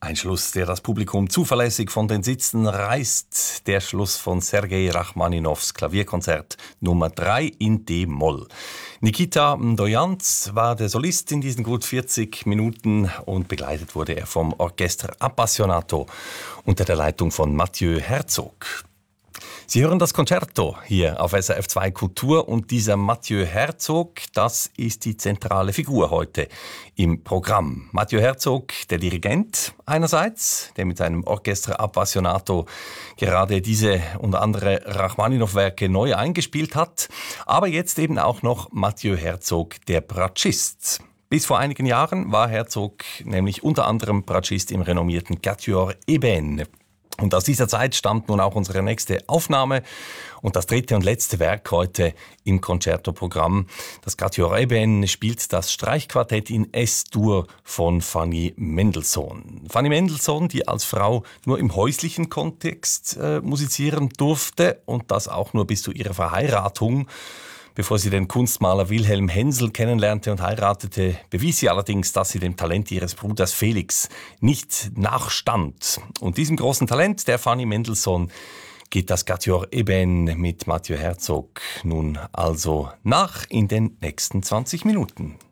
Ein Schluss, der das Publikum zuverlässig von den Sitzen reißt. Der Schluss von Sergei Rachmaninows Klavierkonzert Nummer 3 in D-Moll. Nikita Mdoyanz war der Solist in diesen gut 40 Minuten und begleitet wurde er vom Orchestre Appassionato unter der Leitung von Mathieu Herzog. Sie hören das Concerto hier auf SRF 2 Kultur und dieser Mathieu Herzog, das ist die zentrale Figur heute im Programm. Mathieu Herzog, der Dirigent einerseits, der mit seinem Orchestre Appassionato gerade diese und andere Rachmaninow-Werke neu eingespielt hat, aber jetzt eben auch noch Mathieu Herzog, der Bratschist. Bis vor einigen Jahren war Herzog nämlich unter anderem Bratschist im renommierten Quatuor Eben. Und aus dieser Zeit stammt nun auch unsere nächste Aufnahme und das dritte und letzte Werk heute im Concerto-Programm. Das Quatuor Eben spielt das Streichquartett in S-Dur von Fanny Mendelssohn. Fanny Mendelssohn, die als Frau nur im häuslichen Kontext musizieren durfte und das auch nur bis zu ihrer Verheiratung. Bevor sie den Kunstmaler Wilhelm Hensel kennenlernte und heiratete, bewies sie allerdings, dass sie dem Talent ihres Bruders Felix nicht nachstand. Und diesem großen Talent, der Fanny Mendelssohn, geht das Quatuor Eben mit Mathieu Herzog nun also nach in den nächsten 20 Minuten.